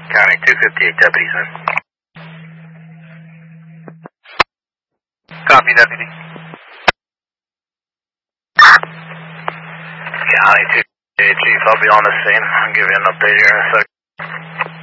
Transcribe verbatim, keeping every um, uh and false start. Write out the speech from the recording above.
County two fifty-eight deputies in. Copy, deputy. County two fifty-eight, chief, I'll be on the scene. I'll give you an update here in a second.